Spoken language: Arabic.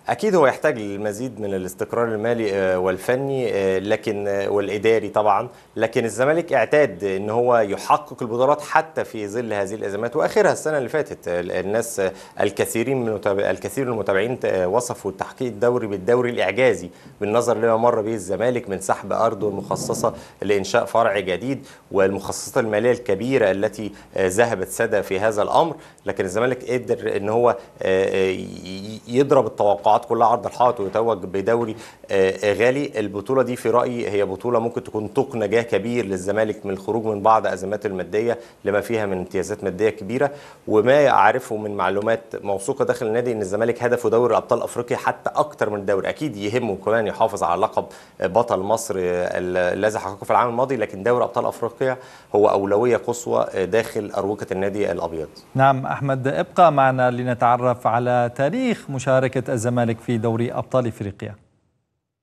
أكيد هو يحتاج للمزيد من الاستقرار المالي والفني، لكن والإداري طبعا. لكن الزمالك اعتاد أن هو يحقق البطولات حتى في ظل هذه الأزمات، وآخرها السنة اللي فاتت. الناس الكثير من المتابعين وصفوا التحقيق الدوري بالدوري الإعجازي، بالنظر لما مر به الزمالك من سحب أرضه المخصصة لإنشاء فرع جديد والمخصصات المالية الكبيرة التي ذهبت سدى في هذا الأمر. لكن الزمالك قدر أن هو يضرب التوقعات كلها عرض الحائط ويتوج بدوري غالي. البطوله دي في رايي هي بطوله ممكن تكون طوق نجاه كبير للزمالك من الخروج من بعض ازمات الماديه لما فيها من امتيازات ماديه كبيره. وما اعرفه من معلومات موثوقه داخل النادي ان الزمالك هدفه دوري ابطال افريقيا حتى اكتر من الدوري. اكيد يهمه كمان يحافظ على لقب بطل مصر الذي حققه في العام الماضي، لكن دوري ابطال افريقيا هو اولويه قصوى داخل اروقه النادي الابيض. نعم أحمد، ابقى معنا لنتعرف على تاريخ مشاركة الزمالك في دوري أبطال إفريقيا.